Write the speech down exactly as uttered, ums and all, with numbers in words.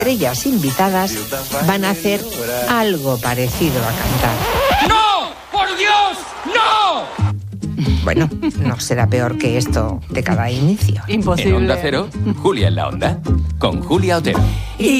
estrellas invitadas van a hacer algo parecido a cantar. ¡No! ¡Por Dios! ¡No! Bueno, no será peor que esto de cada inicio. Imposible. En Onda Cero, Julia en la Onda, con Julia Otero. Y